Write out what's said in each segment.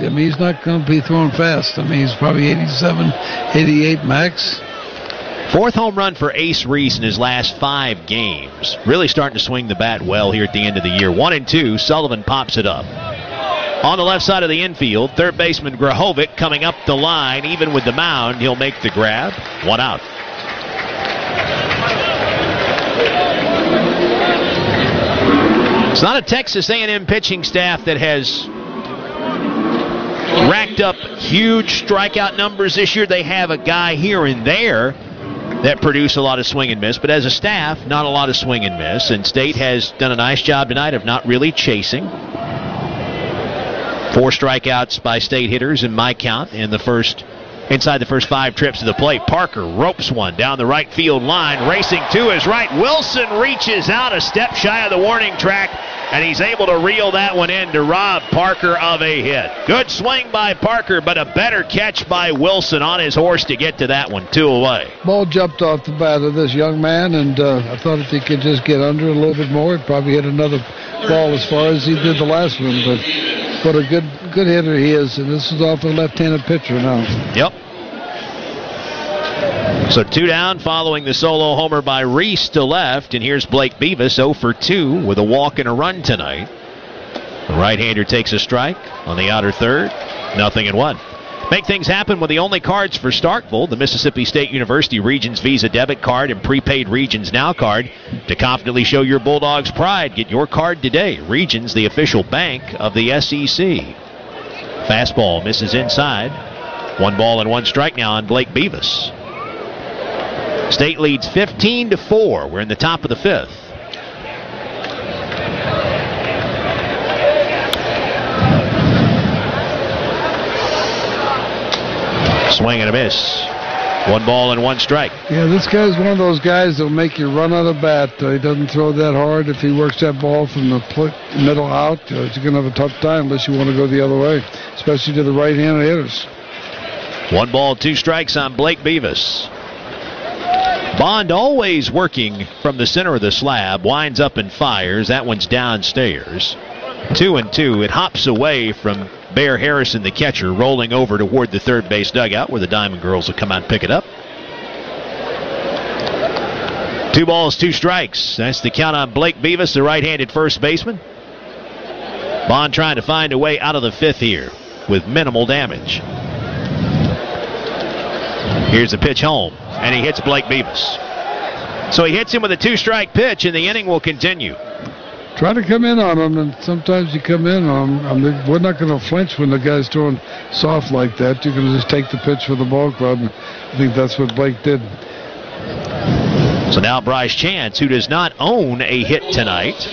I mean, he's not going to be throwing fast. I mean, he's probably 87, 88 max. Fourth home run for Ace Reese in his last 5 games. Really starting to swing the bat well here at the end of the year. 1-2, Sullivan pops it up. On the left side of the infield, third baseman Grahovic coming up the line. Even with the mound, he'll make the grab. 1 out. It's not a Texas A&M pitching staff that has racked up huge strikeout numbers this year. They have a guy here and there that produce a lot of swing and miss, but as a staff, not a lot of swing and miss. And State has done a nice job tonight of not really chasing. 4 strikeouts by State hitters in my count inside the first 5 trips to the plate. Parker ropes one down the right field line, racing to his right. Wilson reaches out a step shy of the warning track, and he's able to reel that one in to rob Parker of a hit. Good swing by Parker, but a better catch by Wilson on his horse to get to that one. 2 away. Ball jumped off the bat of this young man, and I thought if he could just get under a little bit more, he'd probably hit another ball as far as he did the last one. But what a good hitter he is, and this is off a left-handed pitcher now. Yep. So 2 down following the solo homer by Reese to left, and here's Blake Beavis 0 for 2 with a walk and a run tonight. The right-hander takes a strike on the outer third. 0-1. Make things happen with the only cards for Starkville, the Mississippi State University Regions Visa debit card and prepaid Regions Now card. To confidently show your Bulldogs pride, get your card today. Regions, the official bank of the SEC. Fastball misses inside. 1 ball and 1 strike now on Blake Beavis. State leads 15-4. We're in the top of the 5th. Swing and a miss. 1 ball and 1 strike. Yeah, this guy's one of those guys that'll make you run out of bat. He doesn't throw that hard. If he works that ball from the middle out, he's going to have a tough time unless you want to go the other way, especially to the right-handed hitters. 1 ball, 2 strikes on Blake Beavis. Bond always working from the center of the slab. Winds up and fires. That one's downstairs. 2-2. It hops away from Bear Harrison, the catcher, rolling over toward the third base dugout where the Diamond Girls will come out and pick it up. 2 balls, 2 strikes. That's the count on Blake Beavis, the right-handed first baseman. Bond trying to find a way out of the 5th here with minimal damage. Here's the pitch home, and he hits Blake Beavis. So he hits him with a 2-strike pitch, and the inning will continue. Try to come in on him, and sometimes you come in on him. We're not going to flinch when the guy's throwing soft like that. You're going to just take the pitch for the ball club. I think that's what Blake did. So now Bryce Chance, who does not own a hit tonight.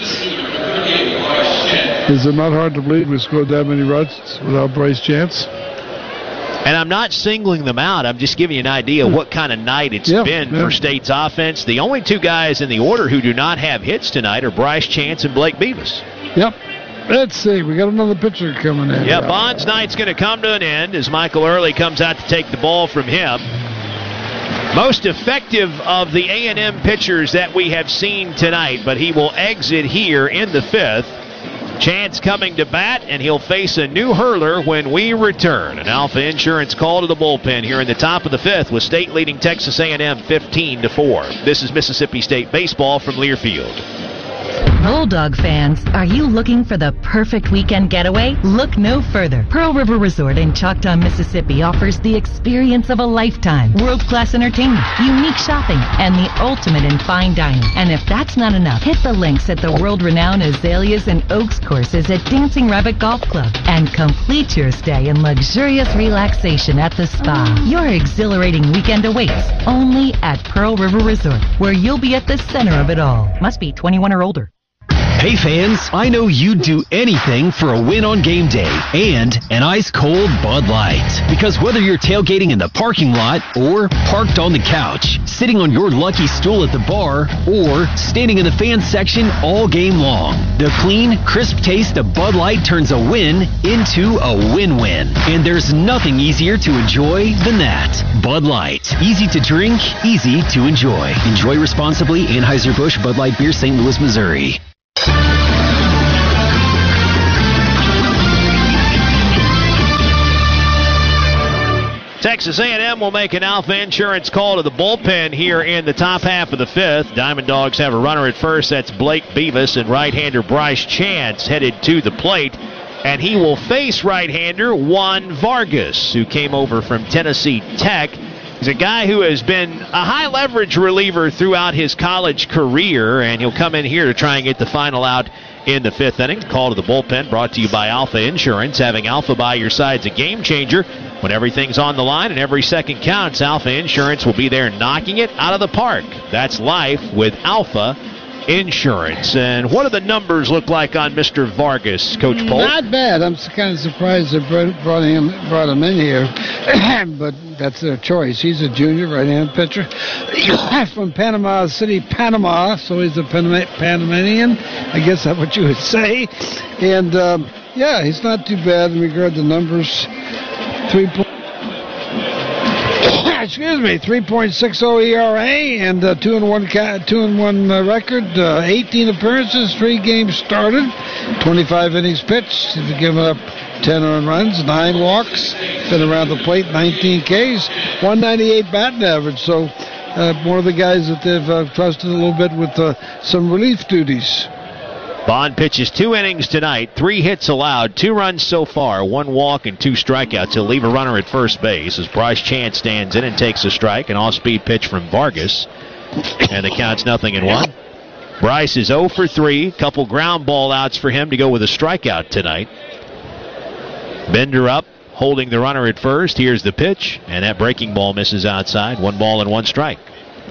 Is it not hard to believe we scored that many runs without Bryce Chance? And I'm not singling them out. I'm just giving you an idea of what kind of night it's been for State's offense. The only 2 guys in the order who do not have hits tonight are Bryce Chance and Blake Beavis. Yep. Let's see. We got another pitcher coming in. Yeah, Bond's night's going to come to an end as Michael Early comes out to take the ball from him. Most effective of the A&M pitchers that we have seen tonight, but he will exit here in the 5th. Chance coming to bat, and he'll face a new hurler when we return. An Alpha Insurance call to the bullpen here in the top of the 5th with State leading Texas A&M 15-4. This is Mississippi State baseball from Learfield. Bulldog fans, are you looking for the perfect weekend getaway? Look no further. Pearl River Resort in Choctaw, Mississippi offers the experience of a lifetime. World-class entertainment, unique shopping, and the ultimate in fine dining. And if that's not enough, hit the links at the world-renowned Azaleas and Oaks courses at Dancing Rabbit Golf Club and complete your stay in luxurious relaxation at the spa. Your exhilarating weekend awaits only at Pearl River Resort, where you'll be at the center of it all. Must be 21 or older. Hey fans, I know you'd do anything for a win on game day and an ice-cold Bud Light. Because whether you're tailgating in the parking lot or parked on the couch, sitting on your lucky stool at the bar, or standing in the fan section all game long, the clean, crisp taste of Bud Light turns a win into a win-win. And there's nothing easier to enjoy than that. Bud Light. Easy to drink, easy to enjoy. Enjoy responsibly. Anheuser-Busch Bud Light Beer, St. Louis, Missouri. Texas A&M will make an Alpha Insurance call to the bullpen here in the top half of the fifth. Diamond Dogs have a runner at first. That's Blake Beavis, and right-hander Bryce Chance headed to the plate. And he will face right-hander Juan Vargas, who came over from Tennessee Tech. He's a guy who has been a high-leverage reliever throughout his college career, and he'll come in here to try and get the final out in the fifth inning. Call to the bullpen brought to you by Alpha Insurance. Having Alpha by your side's a game changer. When everything's on the line and every second counts, Alpha Insurance will be there knocking it out of the park. That's life with Alpha Insurance. And what do the numbers look like on Mr. Vargas, Coach Polk? Not bad. I'm kind of surprised they brought him in here, but that's their choice. He's a junior right-hand pitcher from Panama City, Panama, so he's a Panamanian. I guess that's what you would say. And, yeah, he's not too bad in regard to numbers. 3.60 ERA and 2-1 record. 18 appearances, 3 games started, 25 innings pitched. He's given up 10 earned runs, 9 walks, been around the plate, 19 Ks, 198 batting average. So one of the guys that they've trusted a little bit with some relief duties. Bond pitches 2 innings tonight, 3 hits allowed, 2 runs so far, 1 walk and 2 strikeouts. He'll leave a runner at first base as Bryce Chance stands in and takes a strike. An off-speed pitch from Vargas, and the count's 0-1. Bryce is 0 for 3, couple ground ball outs for him to go with a strikeout tonight. Bender up, holding the runner at first. Here's the pitch, and that breaking ball misses outside. 1 ball and 1 strike.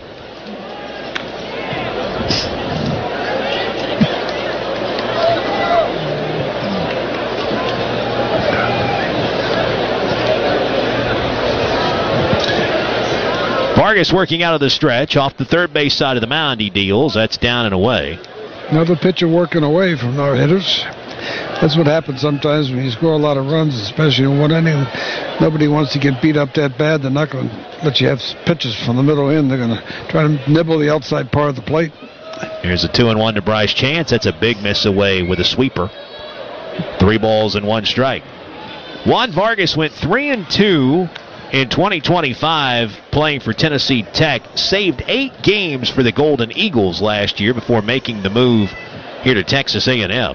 Vargas working out of the stretch. Off the third base side of the mound, he deals. That's down and away. Another pitcher working away from our hitters. That's what happens sometimes when you score a lot of runs, especially in one inning. Nobody wants to get beat up that bad. They're not going to let you have pitches from the middle in. They're going to try to nibble the outside part of the plate. Here's a 2-1 to Bryce Chance. That's a big miss away with a sweeper. 3 balls and 1 strike. Juan Vargas went 3-2 in 2025 playing for Tennessee Tech. Saved 8 games for the Golden Eagles last year before making the move here to Texas A&M.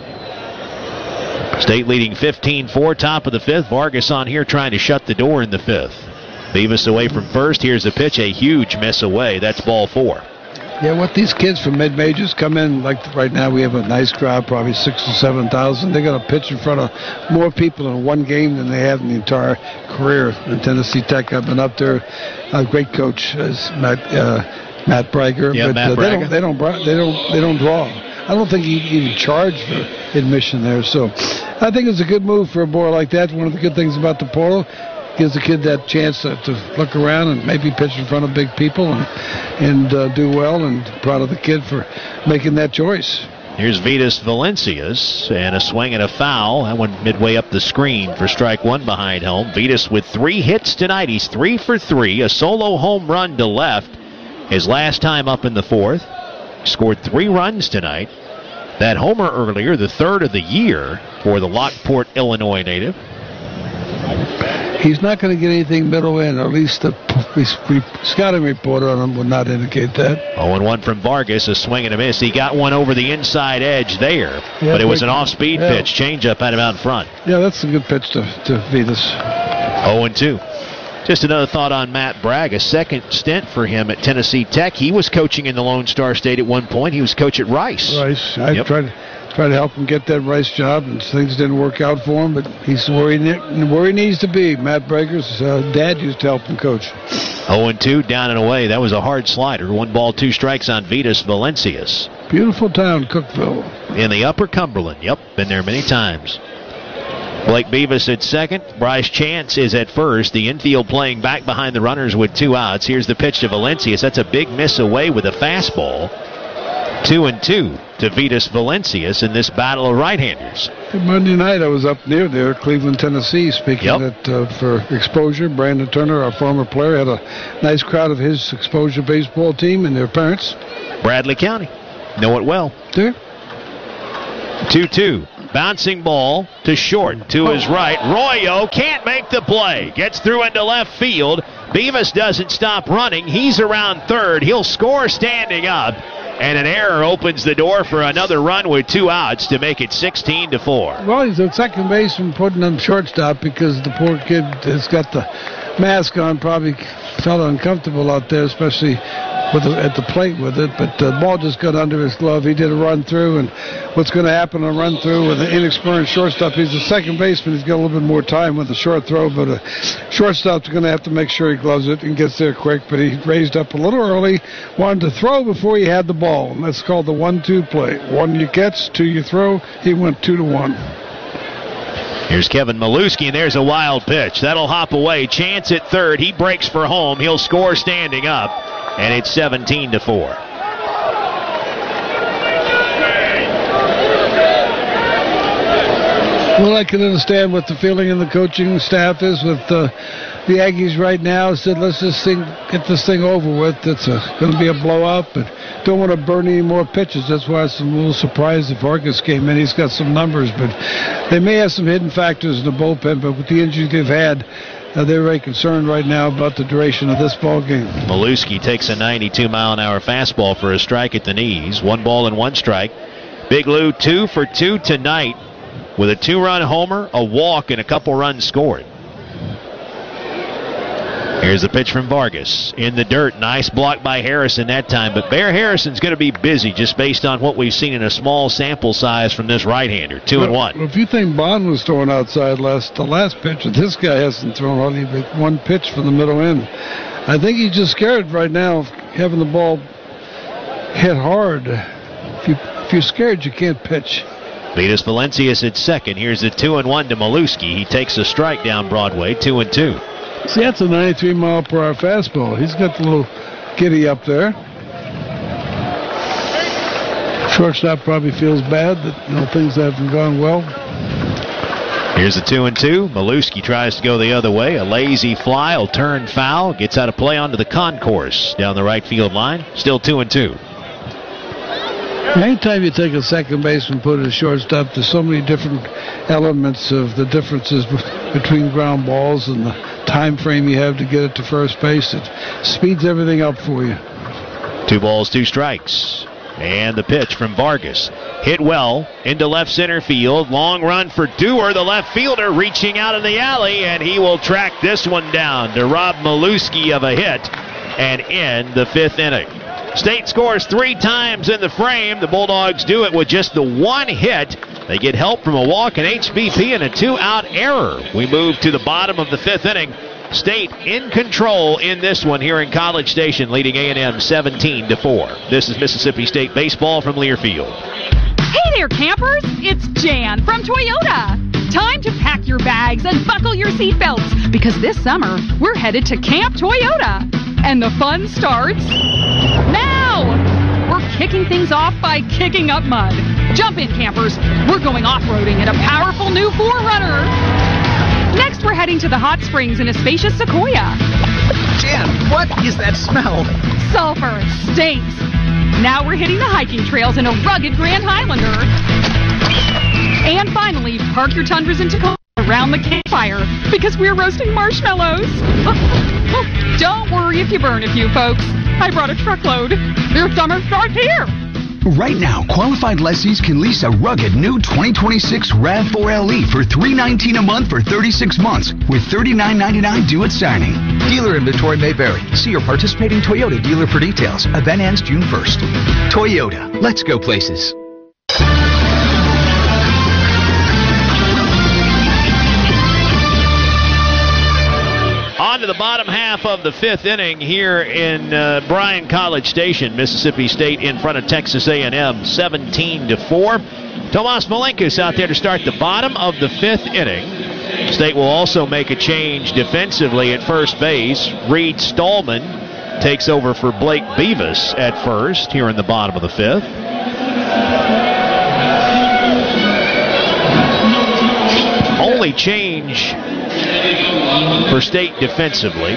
State leading 15-4, top of the 5th. Vargas on here trying to shut the door in the 5th. Beavis away from first. Here's the pitch, a huge miss away. That's ball 4. Yeah, what these kids from mid-majors come in, like right now we have a nice crowd, probably 6,000 to 7,000. They're going to pitch in front of more people in one game than they have in the entire career. In Tennessee Tech, I've been up there. A great coach is Matt Brager. Yeah, but Matt Brager. They don't draw. I don't think he even charged for admission there. So I think it's a good move for a boy like that. One of the good things about the portal, gives the kid that chance to look around and maybe pitch in front of big people and do well, and proud of the kid for making that choice. Here's Vitas Valencias, and a swing and a foul. That one midway up the screen for strike 1 behind home. Vitas with 3 hits tonight. He's 3 for 3. A solo home run to left his last time up in the 4th. Scored 3 runs tonight. That homer earlier, the 3rd of the year for the Lockport, Illinois native. He's not going to get anything middle in, or at least the scouting report on him would not indicate that. 0-1 from Vargas, a swing and a miss. He got one over the inside edge there, but it was an off-speed pitch. Changeup had him out in front. Yeah, that's a good pitch to Vitas. 0-2. Just another thought on Matt Bragg, a second stint for him at Tennessee Tech. He was coaching in the Lone Star State at one point. He was coach at Rice. I tried to help him get that Rice job, and things didn't work out for him, but he's where he needs to be. Matt Brager's dad used to help him coach. 0-2, down and away. That was a hard slider. 1 ball, 2 strikes on Vitas Valencias. Beautiful town, Cookeville. In the Upper Cumberland. Yep, been there many times. Blake Beavis at second. Bryce Chance is at first. The infield playing back behind the runners with 2 outs. Here's the pitch to Valencias. That's a big miss away with a fastball. 2-2 to Vitas Valencias in this battle of right-handers. Monday night I was up near there, Cleveland, Tennessee, speaking for Exposure. Brandon Turner, our former player, had a nice crowd of his Exposure baseball team and their parents. Bradley County. Know it well. There. 2-2. Bouncing ball to short, to his right. Royo can't make the play. Gets through into left field. Beavis doesn't stop running. He's around third. He'll score standing up. And an error opens the door for another run with 2 outs to make it 16-4. Well, he's at second base and putting him shortstop because the poor kid has got the mask on, probably felt uncomfortable out there, especially at the plate with it. But the ball just got under his glove. He did a run through, and what's going to happen on a run through with an inexperienced shortstop? He's a second baseman. He's got a little bit more time with the short throw, but a shortstop's going to have to make sure he gloves it and gets there quick. But he raised up a little early, wanted to throw before he had the ball, and that's called the 1-2 play. 1 you catch, 2 you throw. He went 2-1. Here's Kevin Milewski, and there's a wild pitch. That'll hop away. Chance at third. He breaks for home. He'll score standing up, and it's 17-4. Well, I can understand what the feeling in the coaching staff is with the Aggies right now. Said, let's just get this thing over with. It's going to be a blowout, but don't want to burn any more pitches. That's why I'm a little surprised if Vargas came in. He's got some numbers, but they may have some hidden factors in the bullpen. But with the injuries they've had, they're very concerned right now about the duration of this ball game. Milewski takes a 92-mile-an-hour fastball for a strike at the knees. 1 ball and 1 strike. Big Lou 2 for 2 tonight with a 2-run homer, a walk, and a couple runs scored. Here's the pitch from Vargas. In the dirt. Nice block by Harrison that time. But Bear Harrison's going to be busy just based on what we've seen in a small sample size from this right-hander. 2-1. Well, if you think Bond was throwing outside the last pitch, this guy hasn't thrown only one pitch from the middle end. I think he's just scared right now of having the ball hit hard. If you're scared, you can't pitch. Vitas Valencias at second. Here's the 2-1 to Milewski. He takes a strike down Broadway. 2-2. See, that's a 93-mile-per-hour fastball. He's got the little giddy up there. Shortstop probably feels bad that things haven't gone well. Here's the 2-2. Milewski tries to go the other way. A lazy fly will turn foul. Gets out of play onto the concourse down the right field line. Still 2-2. Anytime you take a second baseman and put it at shortstop, there's so many different elements of the differences between ground balls and the time frame you have to get it to first base. It speeds everything up for you. 2 balls, 2 strikes. And the pitch from Vargas. Hit well into left center field. Long run for Dewar, the left fielder, reaching out in the alley, and he will track this one down to rob Milewski of a hit and end the 5th inning. State scores 3 times in the frame. The Bulldogs do it with just the 1 hit. They get help from a walk, an HBP, and a 2-out error. We move to the bottom of the 5th inning. State in control in this one here in College Station, leading A&M 17-4. This is Mississippi State baseball from Learfield. Hey there, campers! It's Jan from Toyota. Time to pack your bags and buckle your seatbelts, because this summer we're headed to Camp Toyota. And the fun starts now! We're kicking things off by kicking up mud. Jump in, campers. We're going off-roading in a powerful new 4Runner. Next, we're heading to the hot springs in a spacious Sequoia. Jan, what is that smell? Sulfur. Stinks. Now we're hitting the hiking trails in a rugged Grand Highlander. And finally, park your Tundras in Tacoma around the campfire, because we're roasting marshmallows. Don't worry if you burn a few, folks. I brought a truckload. Your summer starts here. Right now, qualified lessees can lease a rugged new 2026 RAV4 LE for $319 a month for 36 months, with $39.99 due at signing. Dealer inventory may vary. See your participating Toyota dealer for details. Event ends June 1st. Toyota. Let's go places. On to the bottom half of the 5th inning here in Bryan College Station. Mississippi State in front of Texas A&M, 17-4. Tomas Malenkus out there to start the bottom of the 5th inning. State will also make a change defensively at first base. Reed Stallman takes over for Blake Beavis at first here in the bottom of the 5th. Only change for State defensively.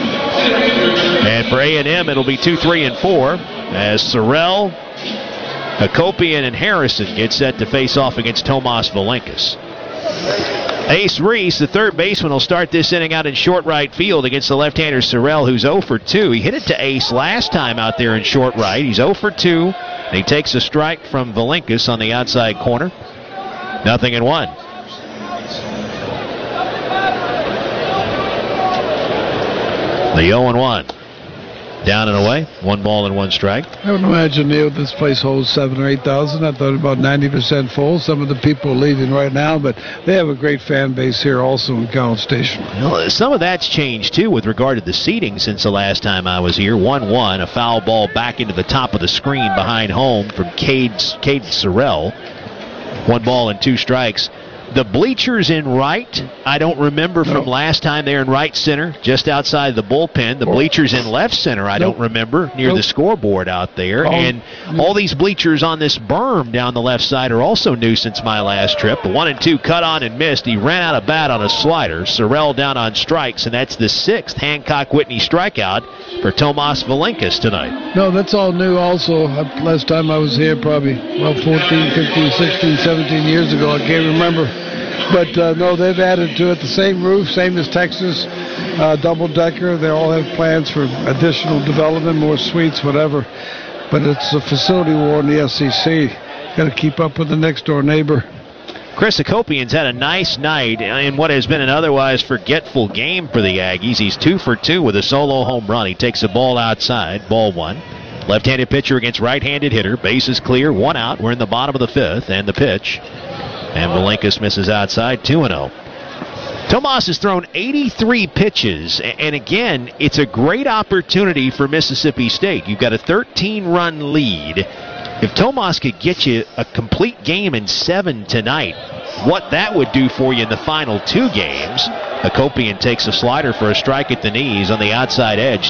And for A&M, it'll be 2, 3, and 4 as Sorrell Hakopian and Harrison get set to face off against Tomas Valinkas. Ace Reese, the third baseman, will start this inning out in short right field against the left-hander Sorrell, who's 0 for 2. He hit it to Ace last time out there in short right. He's 0 for 2, and he takes a strike from Valinkas on the outside corner. 0-1. The 0-1. Down and away. 1 ball and 1 strike. I would imagine, Neil, this place holds 7,000 or 8,000. I thought about 90% full. Some of the people are leaving right now, but they have a great fan base here also in College Station. Well, some of that's changed, too, with regard to the seating since the last time I was here. 1-1, a foul ball back into the top of the screen behind home from Caden Sorrell. 1 ball and 2 strikes. The bleachers in right, I don't remember from last time they're in right center, just outside the bullpen. The bleachers in left center, I don't remember, near the scoreboard out there. And all these bleachers on this berm down the left side are also new since my last trip. The 1-2 cut on and missed. He ran out of bat on a slider. Sorrell down on strikes, and that's the 6th Hancock-Whitney strikeout for Tomas Valinkas tonight. No, that's all new also. Last time I was here probably 14, 15, 16, 17 years ago. I can't remember. But, no, they've added to it the same roof, same as Texas, double-decker. They all have plans for additional development, more suites, whatever. But it's a facility war in the SEC. Got to keep up with the next-door neighbor. Chris Hakopian's had a nice night in what has been an otherwise forgetful game for the Aggies. He's 2 for 2 with a solo home run. He takes a ball outside, ball 1. Left-handed pitcher against right-handed hitter. Base is clear, 1 out. We're in the bottom of the 5th, and the pitch. And Valinkas misses outside, 2-0. Tomas has thrown 83 pitches, and again, it's a great opportunity for Mississippi State. You've got a 13-run lead. If Tomas could get you a complete game in 7 tonight, what that would do for you in the final 2 games. Hakopian takes a slider for a strike at the knees on the outside edge,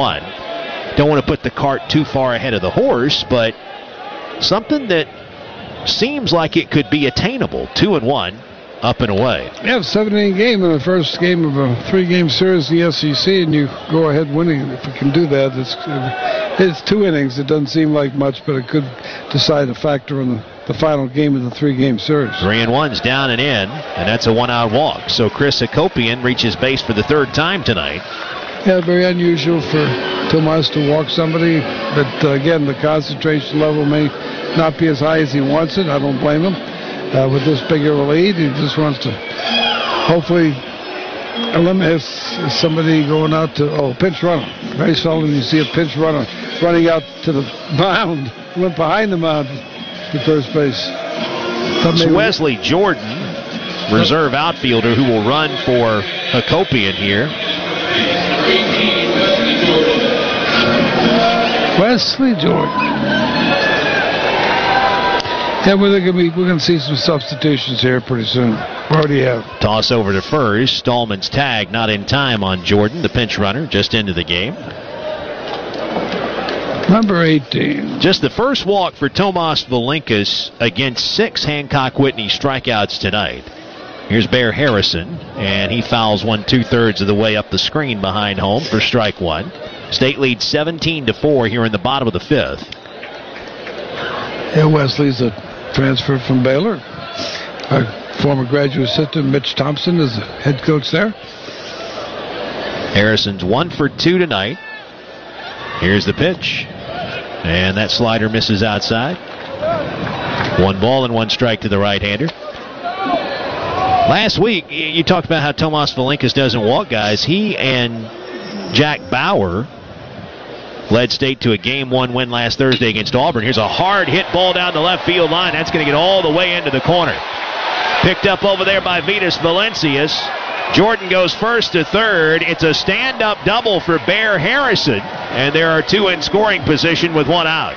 2-1. Don't want to put the cart too far ahead of the horse, but something that seems like it could be attainable. 2-1, up and away. Yeah, 7-inning game in the first game of a 3-game series in the SEC, and you go ahead winning. If you can do that, it's 2 innings. It doesn't seem like much, but it could decide a factor in the final game of the 3-game series. 3-1's down and in, and that's a 1-out walk. So Chris Hakopian reaches base for the 3rd time tonight. Yeah, very unusual for Tomas to walk somebody, but again, the concentration level may not be as high as he wants it. I don't blame him. With this big of a lead, he just wants to hopefully eliminate somebody going out to, pinch runner. Very seldom you see a pinch runner running out to the mound, went behind the mound to first base. It's Wesley Jordan, reserve outfielder, who will run for Hakopian here. Wesley Jordan. Yeah, we're going to see some substitutions here pretty soon. We already have. Toss over to first. Stallman's tag not in time on Jordan, the pinch runner, just into the game. Number 18. Just the first walk for Tomas Valinkas against 6 Hancock-Whitney strikeouts tonight. Here's Bear Harrison, and he fouls 1 2/3 of the way up the screen behind home for strike 1. State leads 17-4 here in the bottom of the 5th. Yeah, Wesley's a transfer from Baylor. Our former graduate assistant Mitch Thompson is the head coach there. Harrison's 1 for 2 tonight. Here's the pitch, and that slider misses outside. 1 ball and 1 strike to the right-hander. Last week, you talked about how Tomas Valinkas doesn't walk guys. He and Jack Bauer led State to a Game 1 win last Thursday against Auburn. Here's a hard hit ball down the left field line. That's going to get all the way into the corner. Picked up over there by Vitas Valencius. Jordan goes first to third. It's a stand-up double for Bear Harrison, and there are 2 in scoring position with 1 out.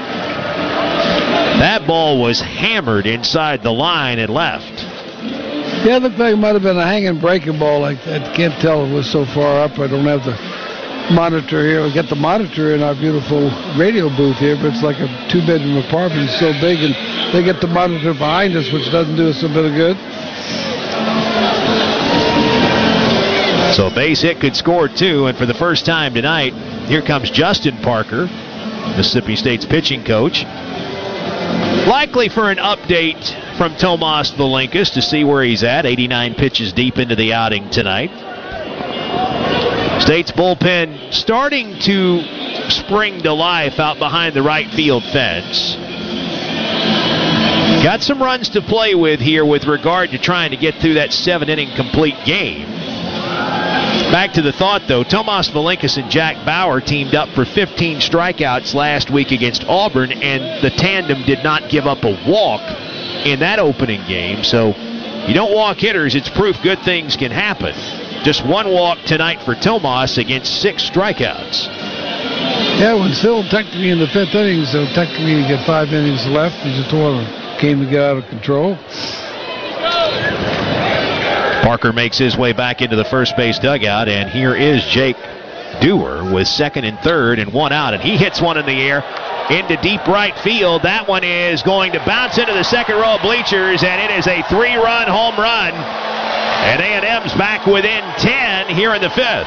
That ball was hammered inside the line and left. Yeah, it looked like it might have been a hanging breaking ball. I can't tell, it was so far up. I don't have the monitor here. We get the monitor in our beautiful radio booth here, but it's like a 2-bedroom apartment. It's so big, and they get the monitor behind us, which doesn't do us a bit of good. So a base hit could score 2, and for the first time tonight, here comes Justin Parker, Mississippi State's pitching coach. Likely for an update from Tomas Valinkas to see where he's at. 89 pitches deep into the outing tonight. State's bullpen starting to spring to life out behind the right field fence. Got some runs to play with here with regard to trying to get through that 7-inning complete game. Back to the thought, though, Tomas Valinkas and Jack Bauer teamed up for 15 strikeouts last week against Auburn, and the tandem did not give up a walk in that opening game. So you don't walk hitters, it's proof good things can happen. Just one walk tonight for Tomas against 6 strikeouts. Yeah, when still technically in the 5th inning, so technically you get 5 innings left. You just don't want the game to get out of control. Parker makes his way back into the first base dugout, and here is Jake Dewar with 2nd and 3rd and 1 out, and he hits one in the air into deep right field. That one is going to bounce into the second row of bleachers, and it is a 3-run home run. And A&M's back within 10 here in the 5th.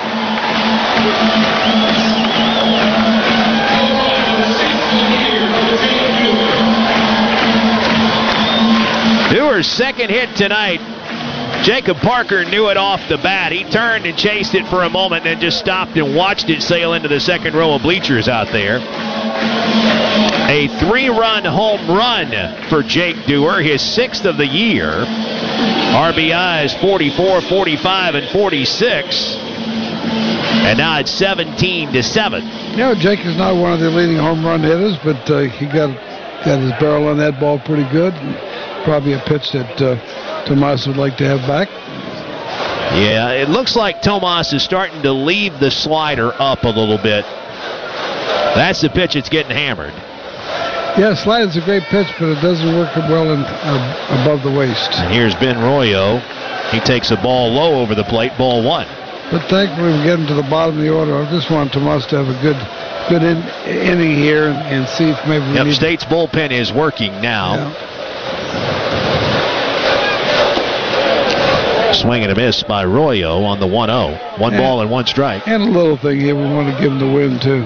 Dewar's second hit tonight. Jacob Parker knew it off the bat. He turned and chased it for a moment, then just stopped and watched it sail into the second row of bleachers out there. A 3-run home run for Jake Dewar, his 6th of the year. RBIs 44, 45, and 46. And now it's 17-7. You know, Jake is not one of the leading home run hitters, but he got his barrel on that ball pretty good. Probably a pitch that Tomas would like to have back. Yeah, it looks like Tomas is starting to leave the slider up a little bit. That's the pitch that's getting hammered. Yeah, slider's a great pitch, but it doesn't work well above the waist. And here's Ben Royo. He takes a ball low over the plate, ball 1. But thankfully we're getting to the bottom of the order. I just want Tomas to have a good inning here and see if maybe we need State's bullpen is working now. Yeah. Swing and a miss by Royo on the 1-0. One ball and 1 strike. And a little thing here, we want to give him the win, too.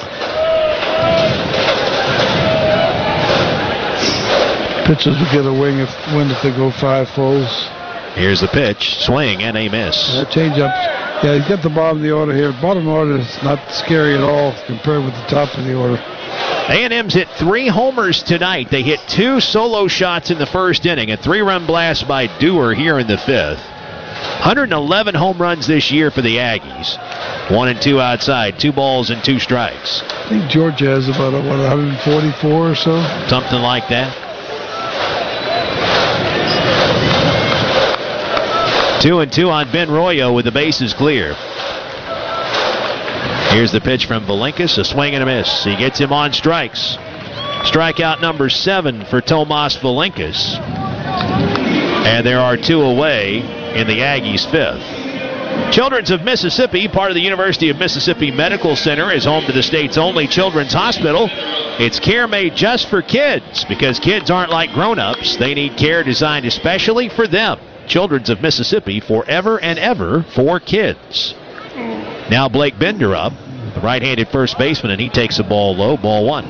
Pitchers will get a win if they go 5 fulls. Here's the pitch. Swing and a miss. That changeup. Yeah, he's got the bottom of the order here. Bottom order is not scary at all compared with the top of the order. A&M's hit 3 homers tonight. They hit 2 solo shots in the first inning. A 3-run blast by Dewar here in the 5th. 111 home runs this year for the Aggies. 1 and 2 outside. 2 balls and 2 strikes. I think Georgia has about 144 or so. Something like that. 2 and 2 on Ben Royo with the bases clear. Here's the pitch from Valinkas, a swing and a miss. He gets him on strikes. Strikeout number 7 for Tomas Valinkas. And there are 2 away in the Aggies' 5th. Children's of Mississippi, part of the University of Mississippi Medical Center, is home to the state's only children's hospital. It's care made just for kids, because kids aren't like grown-ups. They need care designed especially for them. Children's of Mississippi, forever and ever for kids. Now Blake Bender up, the right-handed first baseman, and he takes the ball low, ball 1.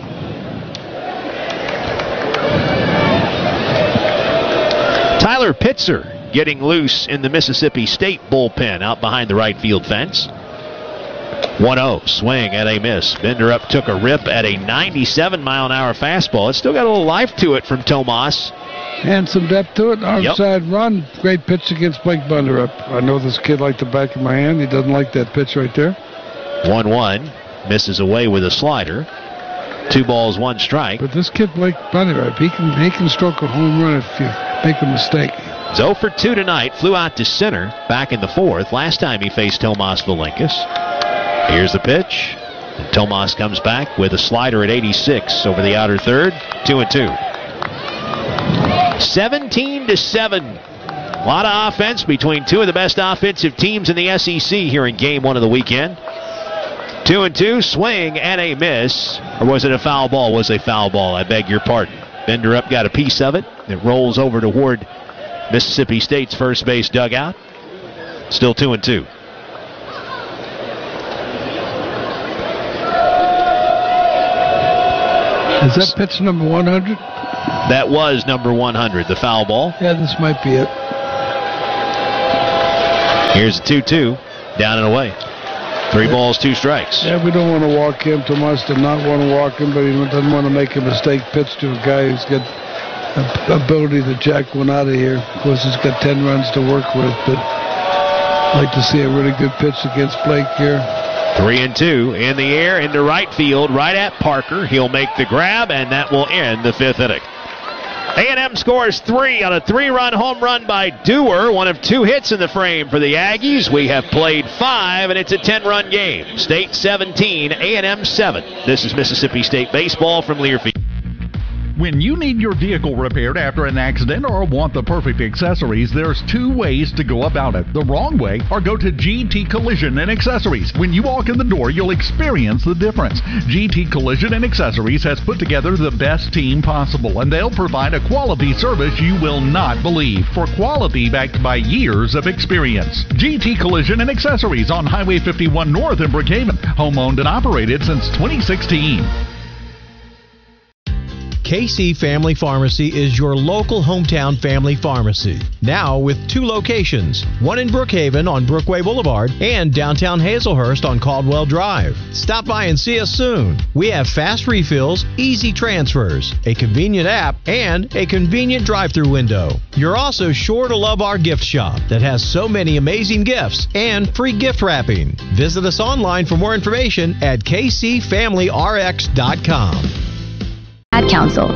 Tyler Pitzer getting loose in the Mississippi State bullpen out behind the right field fence. 1-0, swing and a miss. Bender up took a rip at a 97-mile-an-hour fastball. It's still got a little life to it from Tomas. And some depth to it. Outside run. Great pitch against Blake Bender up. I know this kid like the back of my hand. He doesn't like that pitch right there. 1-1. Misses away with a slider. 2 balls, 1 strike. But this kid Blake Bender up, he can stroke a home run if you make a mistake. 0 for 2 tonight. Flew out to center back in the 4th. Last time he faced Tomas Valinkas. Here's the pitch. And Tomas comes back with a slider at 86 over the outer third. 2-2. 17-7. A lot of offense between 2 of the best offensive teams in the SEC here in game 1 of the weekend. 2-2, swing and a miss. Or was it a foul ball? Was a foul ball, I beg your pardon. Bender up got a piece of it. It rolls over toward Mississippi State's first base dugout. Still 2-2. Is that pitch number 100? That was number 100, the foul ball. Yeah, this might be it. Here's a 2-2, down and away. 3 balls, 2 strikes. Yeah, we don't want to walk him too much. Did not want to walk him, but he doesn't want to make a mistake. Pitch to a guy who's got ability to jack one out of here. Of course, he's got 10 runs to work with, but I'd like to see a really good pitch against Blake here. 3-2 in the air into right field, right at Parker. He'll make the grab, and that will end the 5th inning. A&M scores 3 on a 3-run home run by Dewar. One of 2 hits in the frame for the Aggies. We have played 5, and it's a 10-run game. State 17, A&M 7. This is Mississippi State baseball from Learfield. When you need your vehicle repaired after an accident or want the perfect accessories, there's 2 ways to go about it. The wrong way, or go to GT Collision and Accessories. When you walk in the door, you'll experience the difference. GT Collision and Accessories has put together the best team possible, and they'll provide a quality service you will not believe, for quality backed by years of experience. GT Collision and Accessories on Highway 51 North in Brookhaven. Home owned and operated since 2016. KC Family Pharmacy is your local hometown family pharmacy. Now with 2 locations, one in Brookhaven on Brookway Boulevard and downtown Hazelhurst on Caldwell Drive. Stop by and see us soon. We have fast refills, easy transfers, a convenient app, and a convenient drive-through window. You're also sure to love our gift shop that has so many amazing gifts and free gift wrapping. Visit us online for more information at kcfamilyrx.com. Ad Council.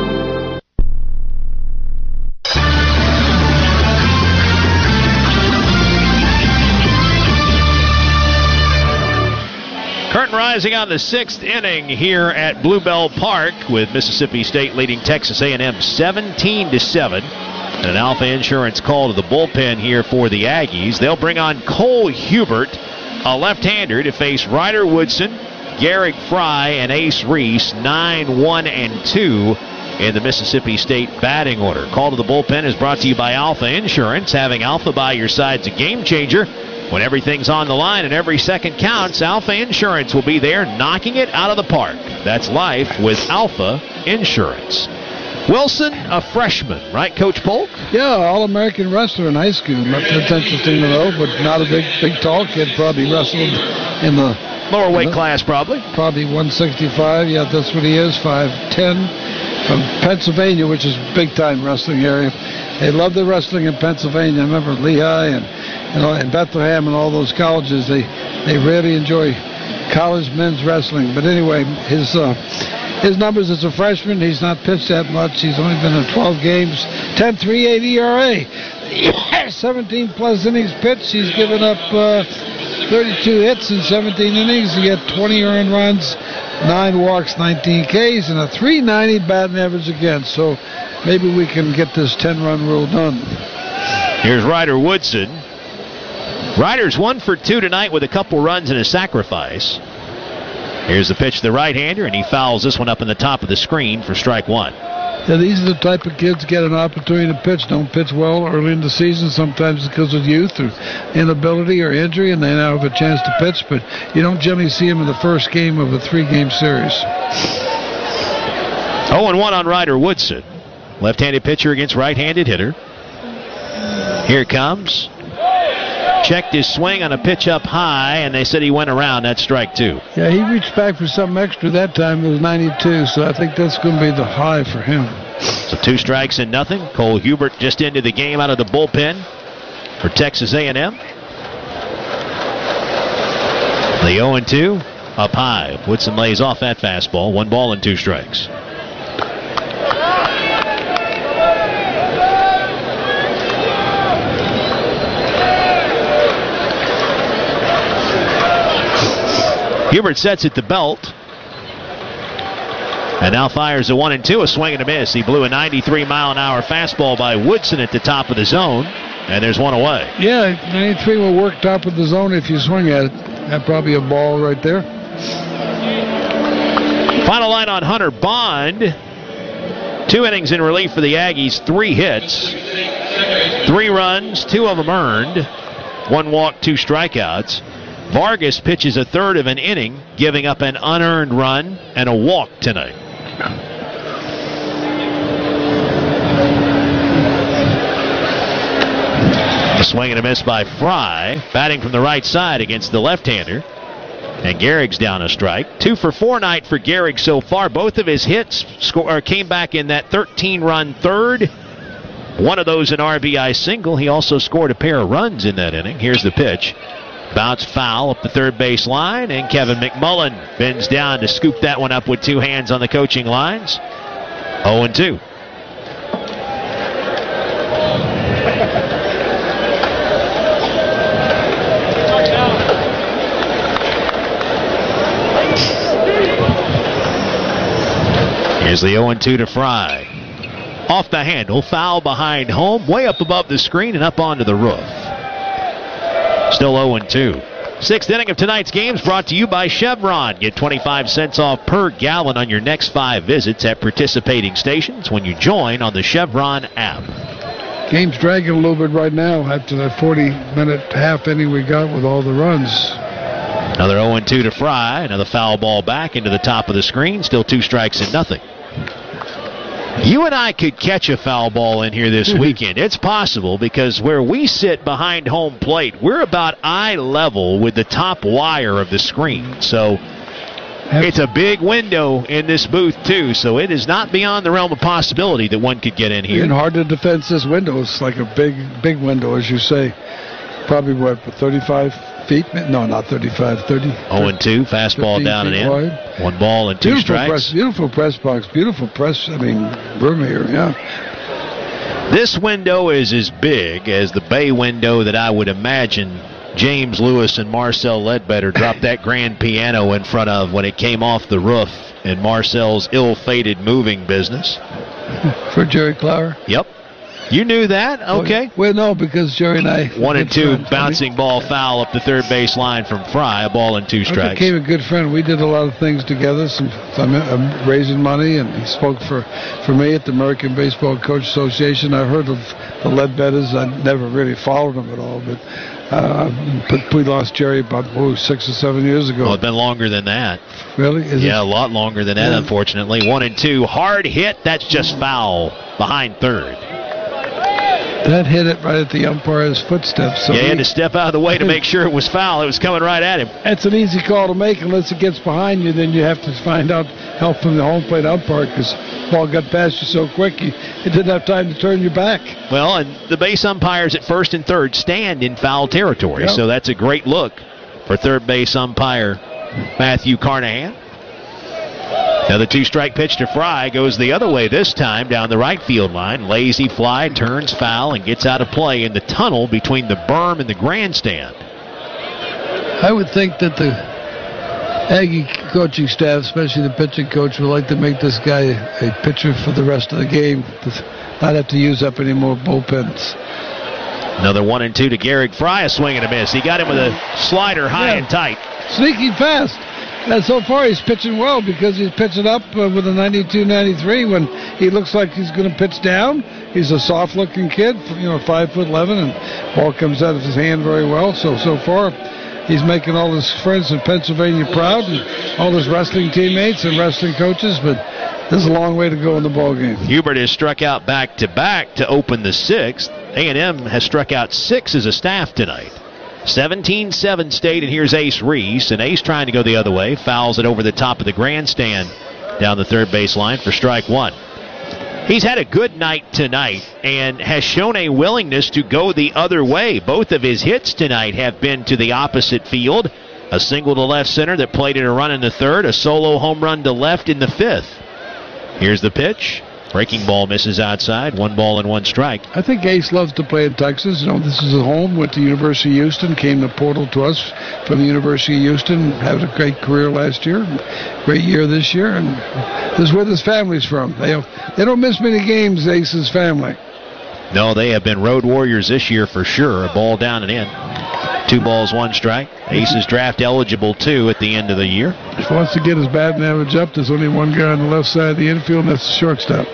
Curtain rising on the 6th inning here at Bluebell Park, with Mississippi State leading Texas A&M 17-7. And an Alpha Insurance call to the bullpen here for the Aggies. They'll bring on Cole Hubert, a left-hander, to face Ryder Woodson, Garrick Fry, and Ace Reese, 9-1-2 in the Mississippi State batting order. Call to the bullpen is brought to you by Alpha Insurance. Having Alpha by your side's a game changer. When everything's on the line and every second counts, Alpha Insurance will be there knocking it out of the park. That's life with Alpha Insurance. Wilson, a freshman, right, Coach Polk? Yeah, All-American wrestler in high school. That's interesting to know, but not a big tall kid. Probably wrestled in the lower weight class, probably 165. Yeah, that's what he is, 5'10", from Pennsylvania, which is big-time wrestling area. They love the wrestling in Pennsylvania. I remember Lehigh and Bethlehem and all those colleges. They really enjoy college men's wrestling. But anyway, his numbers as a freshman, he's not pitched that much. He's only been in 12 games, 10.38 ERA, 17-plus innings pitched. He's given up 32 hits in 17 innings. He had 20 earned runs, 9 walks, 19 Ks, and a .390 batting average again. So maybe we can get this 10-run rule done. Here's Ryder Woodson. Ryder's 1 for 2 tonight with a couple runs and a sacrifice. Here's the pitch to the right-hander, and he fouls this one up in the top of the screen for strike 1. Yeah, these are the type of kids get an opportunity to pitch. Don't pitch well early in the season. Sometimes because of youth or inability or injury, and they now have a chance to pitch. But you don't generally see them in the first game of a 3-game series. 0-1 on Ryder Woodson. Left-handed pitcher against right-handed hitter. Here it comes. Checked his swing on a pitch up high, and they said he went around. That's strike 2. Yeah, he reached back for something extra that time. It was 92, so I think that's going to be the high for him. So 2 strikes and nothing. Cole Hubert just into the game out of the bullpen for Texas A&M. The 0-2 up high. Woodson lays off that fastball. 1 ball and 2 strikes. Hubert sets at the belt. And now fires a 1-2, a swing and a miss. He blew a 93-mile-an-hour fastball by Woodson at the top of the zone. And there's 1 away. Yeah, 93 will work top of the zone if you swing at it. That's probably a ball right there. Final line on Hunter Bond. 2 innings in relief for the Aggies, 3 hits. 3 runs, 2 of them earned. 1 walk, 2 strikeouts. Vargas pitches a third of an inning, giving up an unearned run and a walk tonight. A swing and a miss by Fry, batting from the right side against the left-hander. And Gehrig's down a strike. 2 for 4 night for Gehrig so far. Both of his hits came back in that 13-run third. One of those an RBI single. He also scored a pair of runs in that inning. Here's the pitch. Bounced foul up the third base line, and Kevin McMullen bends down to scoop that one up with 2 hands on the coaching lines. 0-2. Here's the 0-2 to Fry. Off the handle, foul behind home, way up above the screen and up onto the roof. Still 0-2. 6th inning of tonight's games brought to you by Chevron. Get 25 cents off per gallon on your next 5 visits at participating stations when you join on the Chevron app. Game's dragging a little bit right now after that 40-minute half inning we got with all the runs. Another 0-2 to Fry. Another foul ball back into the top of the screen. Still 2 strikes and nothing. You and I could catch a foul ball in here this weekend. It's possible because where we sit behind home plate, we're about eye level with the top wire of the screen. So it's a big window in this booth, too. So it is not beyond the realm of possibility that one could get in here. And hard to defend this window. It's like a big window, as you say. Probably, 35 feet? No, not 35, 30. 0-2, fastball down and in. Wide. 1 ball and 2 strikes. Beautiful press box. Beautiful press, room here, yeah. This window is as big as the bay window that I would imagine James Lewis and Marcel Ledbetter dropped that grand piano in front of when it came off the roof in Marcel's ill-fated moving business. For Jerry Clower? Yep. You knew that? Okay. Well, no, because Jerry and I... 1-2, bouncing ball foul up the third base line from Fry. 1 ball and 2 strikes. He became a good friend. We did a lot of things together. Some raising money, and he spoke for me at the American Baseball Coach Association. I heard of the Ledbetters. I never really followed them at all, but we lost Jerry about 6 or 7 years ago. Well, it's been longer than that. Really? A lot longer than that, unfortunately. 1-2, hard hit. That's just foul behind third. That hit it right at the umpire's footsteps. So he had to step out of the way to make sure it was foul. It was coming right at him. It's an easy call to make unless it gets behind you. Then you have to find out help from the home plate umpire because the ball got past you so quick you didn't have time to turn your back. Well, and the base umpires at first and third stand in foul territory, so that's a great look for third base umpire Matthew Carnahan. Another 2-strike pitch to Fry goes the other way this time down the right field line. Lazy fly, turns foul, and gets out of play in the tunnel between the berm and the grandstand. I would think that the Aggie coaching staff, especially the pitching coach, would like to make this guy a pitcher for the rest of the game. Not have to use up any more bullpens. Another 1-2 to Gehrig. Fry, a swing and a miss. He got him with a slider high and tight. Sneaking fast. And so far he's pitching well because he's pitching up with a 92-93 when he looks like he's going to pitch down. He's a soft-looking kid, 5'11", and ball comes out of his hand very well. So far he's making all his friends in Pennsylvania proud and all his wrestling teammates and wrestling coaches, but there's a long way to go in the ball game. Hubert has struck out back-to-back to open the 6th. A&M has struck out 6 as a staff tonight. 17-7 State, and here's Ace Reese, and Ace trying to go the other way, fouls it over the top of the grandstand down the third base line for strike 1. He's had a good night tonight and has shown a willingness to go the other way. Both of his hits tonight have been to the opposite field. A single to left center that played in a run in the third, a solo home run to left in the 5th. Here's the pitch. Breaking ball misses outside. 1 ball and 1 strike. I think Ace loves to play in Texas. This is his home. Went to University of Houston. Came to Portal to us from the University of Houston. Had a great career last year. Great year this year. And this is where his family's from. They don't miss many games, Ace's family. No, they have been road warriors this year for sure. A ball down and in. 2 balls, 1 strike. Ace is draft eligible, too, at the end of the year. If he wants to get his batting average up, there's only one guy on the left side of the infield, and that's the shortstop.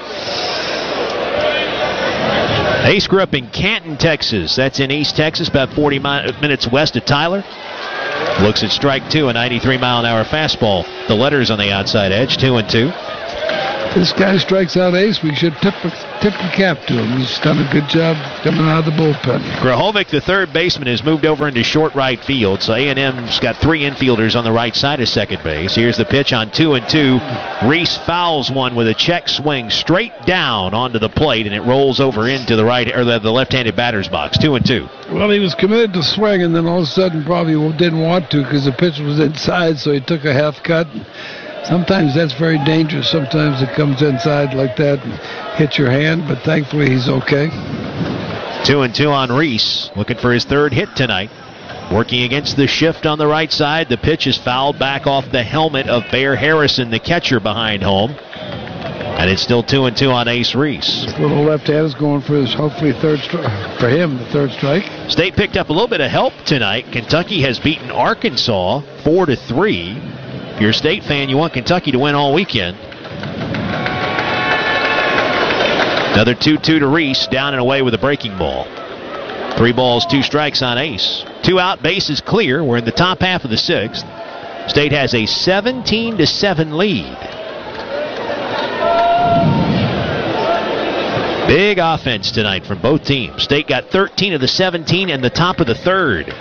Ace grew up in Canton, Texas. That's in East Texas, about 40 minutes west of Tyler. Looks at strike 2, a 93-mile-an-hour fastball. The letters on the outside edge, 2-2. this guy strikes out ace, we should tip the cap to him. He's done a good job coming out of the bullpen. Grahovic, the third baseman, has moved over into short right field, so A&M's got 3 infielders on the right side of second base. Here's the pitch on 2-2. Reese fouls one with a check swing straight down onto the plate, and it rolls over into the right or the left-handed batter's box. 2-2. Well, he was committed to swing, and then all of a sudden probably didn't want to because the pitch was inside, so he took a half cut. Sometimes that's very dangerous. Sometimes it comes inside like that and hits your hand, but thankfully he's okay. 2-2 on Reese, looking for his third hit tonight. Working against the shift on the right side. The pitch is fouled back off the helmet of Bear Harrison, the catcher behind home. And it's still 2-2 on Ace Reese. This little left hand is going for his hopefully the third strike. State picked up a little bit of help tonight. Kentucky has beaten Arkansas 4-3. If you're a State fan, you want Kentucky to win all weekend. Another 2-2 to Reese, down and away with a breaking ball. 3 balls, 2 strikes on Ace. 2 out, bases clear. We're in the top half of the 6th. State has a 17-7 lead. Big offense tonight from both teams. State got 13 of the 17 in the top of the 3rd.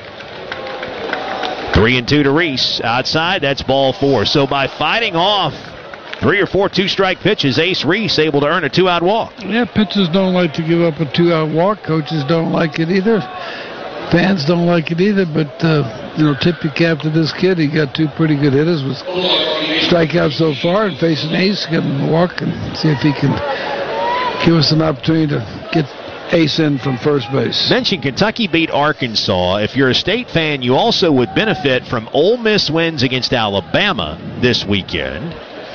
3-2 to Reese. Outside, that's ball 4. So by fighting off 3 or 4 2-strike pitches, Ace Reese able to earn a 2-out walk. Yeah, pitchers don't like to give up a 2-out walk. Coaches don't like it either. Fans don't like it either. But, tip your cap to this kid. He got 2 pretty good hitters with strikeouts so far, and facing Ace, give him a walk and see if he can give us an opportunity to get Ace in from first base. Mentioned Kentucky beat Arkansas. If you're a State fan, you also would benefit from Ole Miss wins against Alabama this weekend.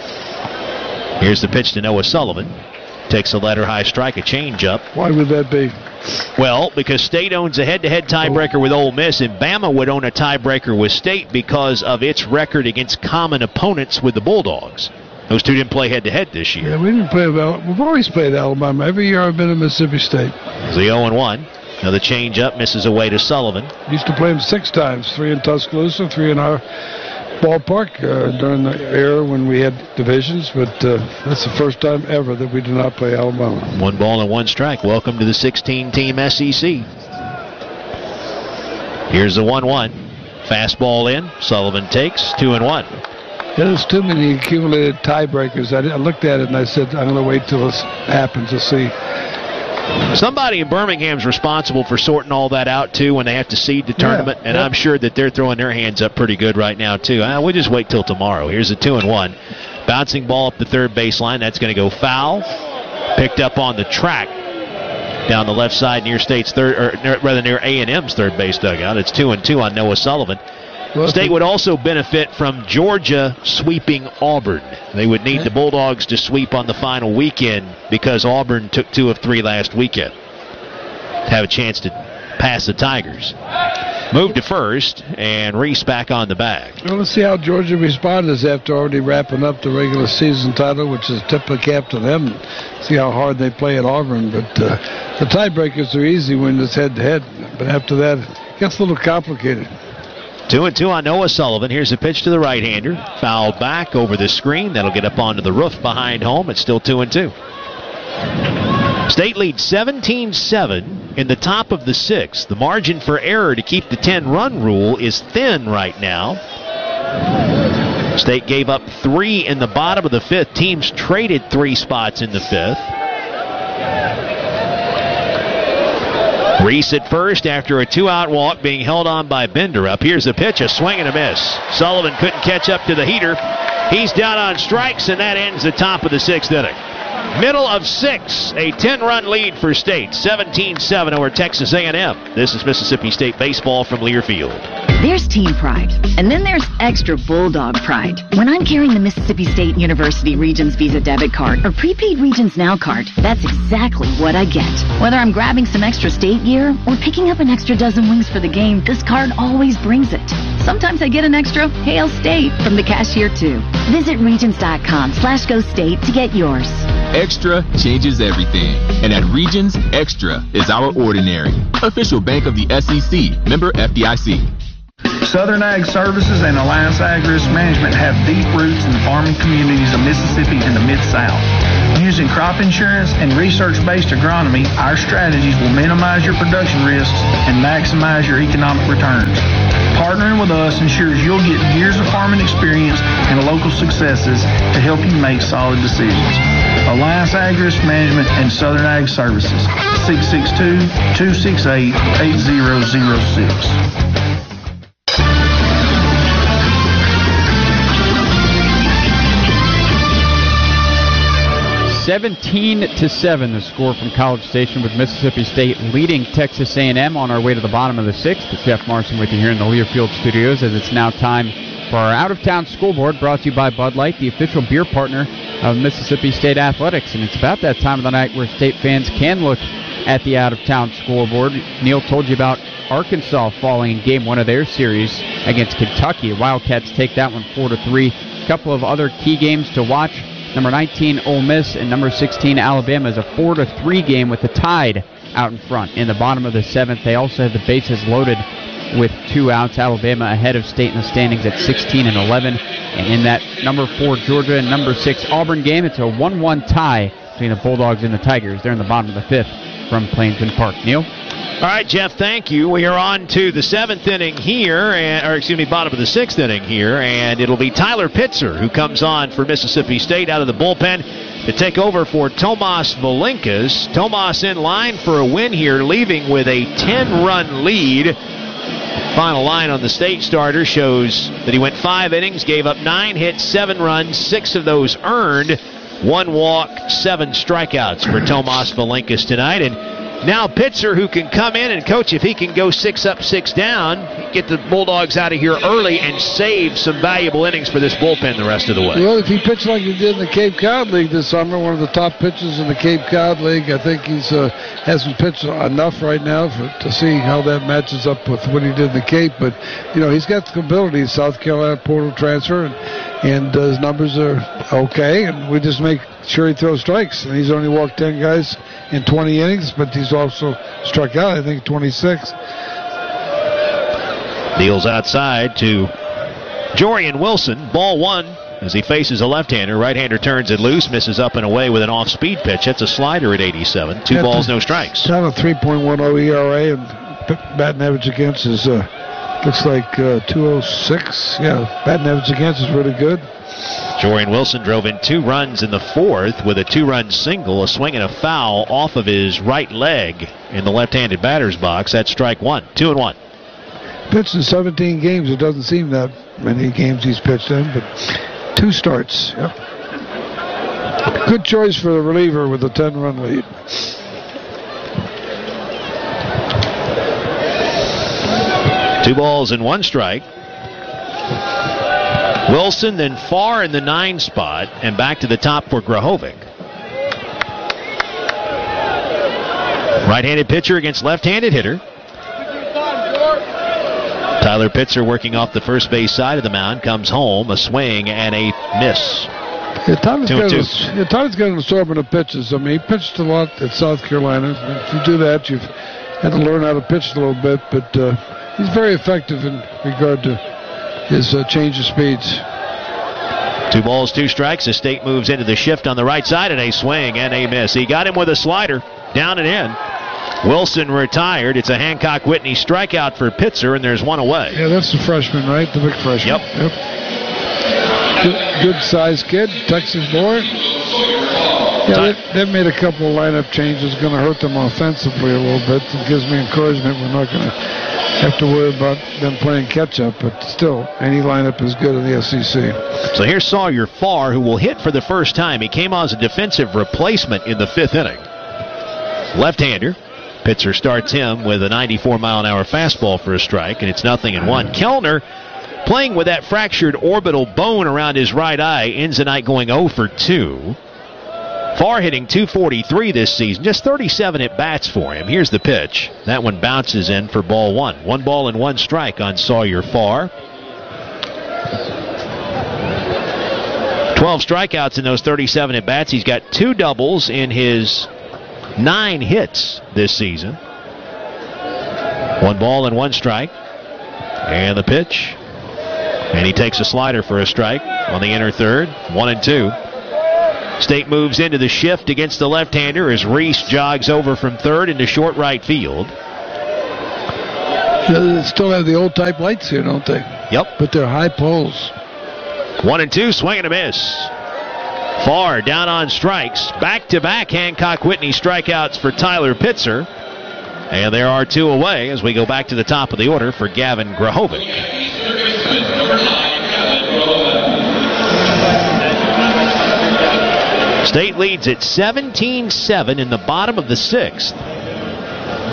Here's the pitch to Noah Sullivan. Takes a letter-high strike, a changeup. Why would that be? Well, because State owns a head-to-head tiebreaker with Ole Miss, and Bama would own a tiebreaker with State because of its record against common opponents with the Bulldogs. Those two didn't play head-to-head this year. Yeah, we didn't play well. We've always played Alabama. Every year I've been in Mississippi State. It's the 0-1. Another change-up, misses away to Sullivan. Used to play him 6 times, 3 in Tuscaloosa, 3 in our ballpark during the era when we had divisions, but that's the first time ever that we did not play Alabama. 1 ball and 1 strike. Welcome to the 16-team SEC. Here's the 1-1. Fastball in. Sullivan takes 2-1. Yeah, there's too many accumulated tiebreakers. I looked at it and I said, I'm going to wait till this happens to see. Somebody in Birmingham's responsible for sorting all that out, too, when they have to seed the tournament, and I'm sure that they're throwing their hands up pretty good right now, too. We'll just wait till tomorrow. Here's a 2-1. Bouncing ball up the third baseline. That's going to go foul. Picked up on the track down the left side near State's third, or rather near A&M's third base dugout. It's 2-2 on Noah Sullivan. State would also benefit from Georgia sweeping Auburn. They would need the Bulldogs to sweep on the final weekend because Auburn took 2 of 3 last weekend to have a chance to pass the Tigers. Move to first, and Reese back on the bag. Well, let's see how Georgia responds after already wrapping up the regular season title, which is tip of the cap to them. See how hard they play at Auburn. But the tiebreakers are easy when it's head-to-head. But after that, it gets a little complicated. 2-2 on Noah Sullivan. Here's a pitch to the right-hander. Fouled back over the screen. That'll get up onto the roof behind home. It's still 2-2. State leads 17-7 in the top of the 6th. The margin for error to keep the 10-run rule is thin right now. State gave up 3 in the bottom of the 5th. Teams traded 3 spots in the 5th. Reese at first after a 2-out walk being held on by Bender. Up here's the pitch, a swing and a miss. Sullivan couldn't catch up to the heater. He's down on strikes, and that ends the top of the 6th inning. Middle of 6, a 10-run lead for State, 17-7 over Texas A&M. This is Mississippi State baseball from Learfield. There's team pride, and then there's extra Bulldog pride. When I'm carrying the Mississippi State University Regions Visa debit card or prepaid Regions Now card, that's exactly what I get. Whether I'm grabbing some extra state gear or picking up an extra dozen wings for the game, this card always brings it. Sometimes I get an extra Hail State from the cashier, too. Visit Regions.com/Go State to get yours. Extra changes everything. And at Regions, Extra is our ordinary. Official bank of the SEC. Member FDIC. Southern Ag Services and Alliance Ag Risk Management have deep roots in the farming communities of Mississippi and the Mid-South. Using crop insurance and research-based agronomy, our strategies will minimize your production risks and maximize your economic returns. Partnering with us ensures you'll get years of farming experience and local successes to help you make solid decisions. Alliance Ag Risk Management and Southern Ag Services, 662-268-8006. 17-7, the score from College Station, with Mississippi State leading Texas A&M. On our way to the bottom of the sixth. Jeff Marson with you here in the Learfield Studios, as it's now time for our out-of-town scoreboard, brought to you by Bud Light, the official beer partner of Mississippi State Athletics. And it's about that time of the night where State fans can look at the out-of-town scoreboard. Neil told you about Arkansas falling in game one of their series against Kentucky. Wildcats take that one 4-3. A couple of other key games to watch. Number 19, Ole Miss, and number 16, Alabama, is a 4-3 game with the Tide out in front. In the bottom of the seventh, they also have the bases loaded with 2 outs. Alabama ahead of State in the standings at 16-11. And in that number 4, Georgia, and number 6, Auburn game, it's a 1-1 tie between the Bulldogs and the Tigers. They're in the bottom of the fifth from Plainsman Park. Neil? All right, Jeff, thank you. We are on to the seventh inning here, bottom of the sixth inning here, and it'll be Tyler Pitzer who comes on for Mississippi State out of the bullpen to take over for Tomas Valinkas. Tomas in line for a win here, leaving with a 10-run lead. Final line on the State starter shows that he went 5 innings, gave up 9 hits, 7 runs, 6 of those earned, 1 walk, 7 strikeouts for Tomas Valinkas tonight. And now Pitzer, who can come in and, coach, if he can go 6 up, 6 down, get the Bulldogs out of here early and save some valuable innings for this bullpen the rest of the way. Well, if he pitched like he did in the Cape Cod League this summer, one of the top pitchers in the Cape Cod League, I think he's hasn't pitched enough right now to see how that matches up with what he did in the Cape. But, he's got the ability. South Carolina portal transfer, and his numbers are okay, and we just make sure he throws strikes. And he's only walked 10 guys in 20 innings, but he's also struck out, I think, 26. Deals outside to Jorian Wilson. Ball 1 as he faces a left-hander. Right-hander turns it loose, misses up and away with an off-speed pitch. That's a slider at 87. 2 balls, no strikes. Down a 3.10 ERA, and batting average against is looks like 206. Yeah, batting average against is really good. Jorian Wilson drove in 2 runs in the fourth with a 2-run single, a swing and a foul off of his right leg in the left-handed batter's box. That's strike 1. 2-1. Pitched in 17 games. It doesn't seem that many games he's pitched in, but 2 starts. Yep. Good choice for the reliever with a 10-run lead. Two balls and 1 strike. Wilson then far in the 9 spot and back to the top for Grahovic. Right-handed pitcher against left-handed hitter. Tyler Pitzer working off the first base side of the mound, comes home, a swing and a miss. Yeah, Tyler's got an assortment of pitches. I mean, he pitched a lot at South Carolina. If you do that, you've had to learn how to pitch a little bit, but he's very effective in regard to his change of speeds. 2 balls, 2 strikes. The State moves into the shift on the right side, and a swing and a miss. He got him with a slider, down and in. Wilson retired. It's a Hancock Whitney strikeout for Pitzer, and there's 1 away. Yeah, that's the freshman, right? The big freshman. Yep. Good sized kid, Texas boy. Yeah, they've made a couple of lineup changes. Going to hurt them offensively a little bit. It gives me encouragement. We're not going to have to worry about them playing catch-up, but still, any lineup is good in the SEC. So here's Sawyer Farr, who will hit for the first time. He came on as a defensive replacement in the 5th inning. Left-hander. Pitzer starts him with a 94-mile-an-hour fastball for a strike, and it's 0-1. Kellner, playing with that fractured orbital bone around his right eye, ends the night going 0 for 2. Farr hitting .243 this season, just 37 at-bats for him. Here's the pitch. That one bounces in for ball 1. 1 ball and 1 strike on Sawyer Farr. 12 strikeouts in those 37 at-bats. He's got 2 doubles in his 9 hits this season. 1 ball and 1 strike. And the pitch. And he takes a slider for a strike on the inner third. 1-2. State moves into the shift against the left-hander as Reese jogs over from third into short right field. They still have the old type lights here, don't they? Yep. But they're high poles. 1-2, swing and a miss. Far down on strikes. Back-to-back Hancock-Whitney strikeouts for Tyler Pitzer. And there are 2 away as we go back to the top of the order for Gavin Grahovic. State leads at 17-7 in the bottom of the 6th.